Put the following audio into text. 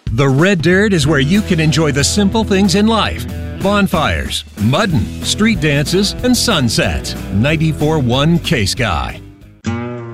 The Red Dirt is where you can enjoy the simple things in life. Bonfires, mudding, street dances, and sunsets. 94.1 K-Sky.